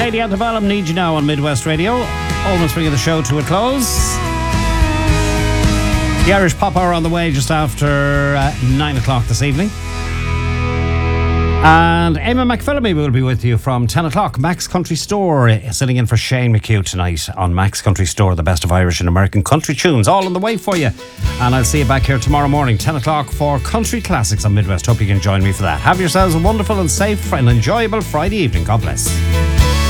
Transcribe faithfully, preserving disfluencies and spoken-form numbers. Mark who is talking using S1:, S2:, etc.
S1: Lady Antebellum, Need You Now on Midwest Radio. Almost bringing the show to a close. The Irish Pop Hour on the way just after uh, nine o'clock this evening. And Eamon McPhillamy will be with you from ten o'clock. Max Country Store sitting in for Shane McHugh tonight on Max Country Store, the best of Irish and American country tunes, all on the way for you. And I'll see you back here tomorrow morning, ten o'clock, for Country Classics on Midwest. Hope you can join me for that. Have yourselves a wonderful and safe and enjoyable Friday evening. God bless.